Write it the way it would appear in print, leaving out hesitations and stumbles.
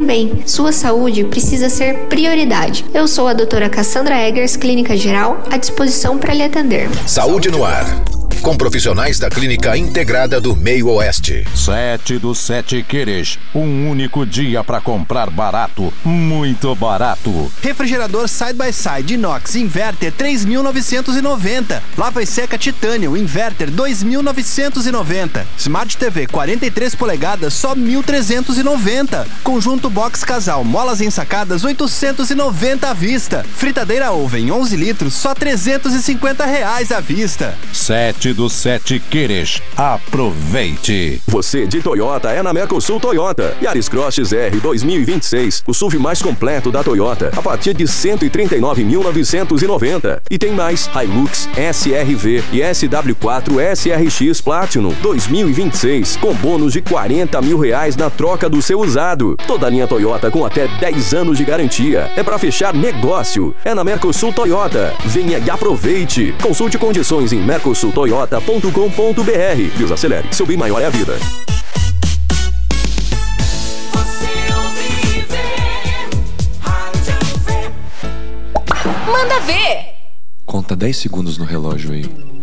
também. Sua saúde precisa ser prioridade. Eu sou a doutora Cassandra Eggers, Clínica Geral, à disposição para lhe atender. Saúde no ar, com profissionais da Clínica Integrada do Meio Oeste. 7 do 7 Queres, um único dia para comprar barato, muito barato. Refrigerador Side by Side Inox Inverter 3.990. Lava e seca Titanium Inverter 2.990. Smart TV 43 polegadas só 1.390. Conjunto Box Casal molas ensacadas 890 à vista. Fritadeira Oven 11 litros só R$350 à vista. 7 do 7 Queres, aproveite. Você de Toyota é na Mercosul Toyota. Yaris Cross XR 2026, o SUV mais completo da Toyota, a partir de R$139.990. E tem mais, Hilux, SR-V e SW4 SRX Platinum 2026, com bônus de R$40 mil na troca do seu usado. Toda a linha Toyota com até 10 anos de garantia. É para fechar negócio. É na Mercosul Toyota. Venha e aproveite. Consulte condições em mercosultoyota.com.br. Desacelere, seu bem maior é a vida. Manda ver! Conta 10 segundos no relógio aí.